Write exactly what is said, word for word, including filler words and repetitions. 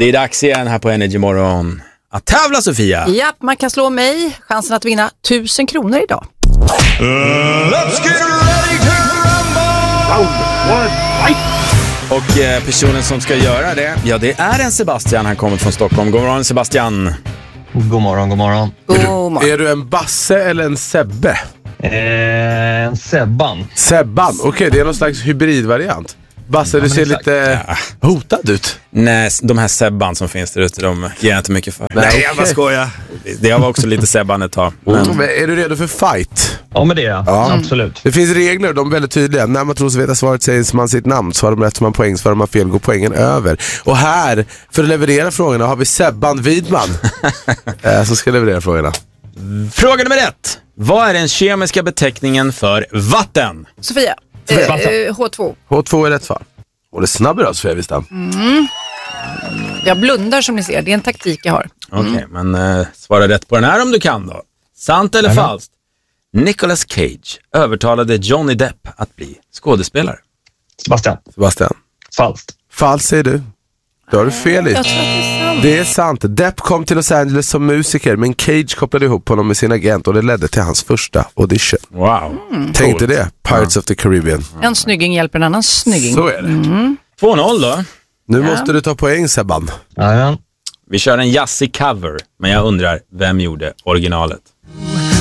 Det är dags igen här på Energy Morgon att tävla, Sofia. Ja, man kan slå mig. Chansen att vinna tusen kronor idag. Uh, let's get ready to rumble! Och eh, personen som ska göra det, ja, det är en Sebastian. Han kommer från Stockholm. God morgon, Sebastian. God morgon, god morgon. God Är morgon. du, är du en Basse eller en Sebbe? Eh, en Sebban. Sebban, okej, okay, det är någon slags hybridvariant. Basse, du ser exakt. lite hotad ut. Nej, de här Sebban som finns där ute, de ger jag inte mycket för. Nej, okej. jag bara skojar. Det jag var också lite Sebban ett tag. Men... Men är du redo för fight? Ja, men det är jag. Ja. Absolut. Det finns regler, de är väldigt tydliga. När man tror sig veta svaret säger man sitt namn. Svarar man rätt så man poäng, svarar man fel går poängen över. Och här, för att leverera frågorna, har vi Sebban Widman eh, som ska leverera frågorna. Fråga nummer ett. Vad är den kemiska beteckningen för vatten? Sofia, Sofia. eh, H två. H två är rätt svar. Och det är snabb idag, Sofia Wistam. Mm. Jag blundar som ni ser, det är en taktik jag har. Okej, okay, men eh, svara rätt på den här om du kan då. Sant eller Jaha. falskt? Nicolas Cage övertalade Johnny Depp att bli skådespelare. Sebastian. Sebastian. Falskt. Falskt säger du. Då har du fel i. Jag tror att det är sant. Det är sant. Depp kom till Los Angeles som musiker, men Cage kopplade ihop honom med sin agent och det ledde till hans första audition. Wow. Tänkte det. Pirates of the Caribbean. En snygging hjälper en annan snygging. Så är det. två noll då. Nu Ja. måste du ta poäng, Sebban. Jajamän. Vi kör en jazzig cover, men jag undrar, vem gjorde originalet?